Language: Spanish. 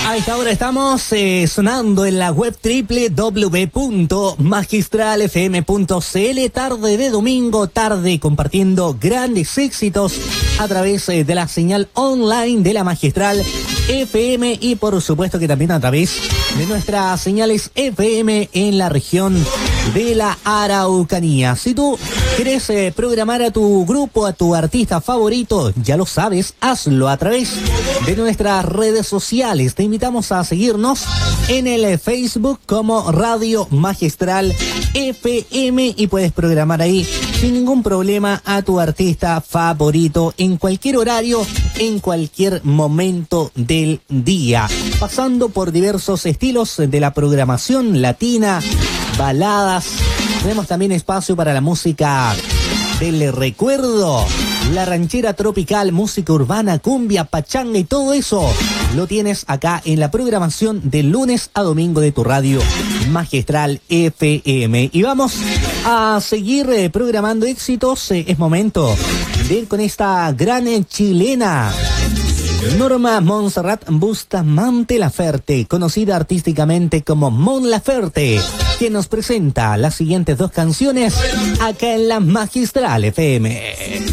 A esta hora estamos sonando en la web www.magistralfm.cl, tarde de domingo, tarde compartiendo grandes éxitos a través de la señal online de la Magistral FM y por supuesto que también a través de nuestras señales FM en la región de la Araucanía. Si tú quieres programar a tu grupo, a tu artista favorito, ya lo sabes, hazlo a través de nuestras redes sociales. Te invitamos a seguirnos en el Facebook como Radio Magistral FM y puedes programar ahí sin ningún problema a tu artista favorito en cualquier horario, en cualquier momento del día, pasando por diversos estilos de la programación latina, baladas. Tenemos también espacio para la música del recuerdo, la ranchera tropical, música urbana, cumbia, pachanga y todo eso lo tienes acá en la programación de lunes a domingo de tu radio Magistral FM. Y vamos a seguir programando éxitos. Es momento de ir con esta gran chilena, Norma Montserrat Bustamante Laferte, conocida artísticamente como Mon Laferte, quien nos presenta las siguientes dos canciones acá en la Magistral FM.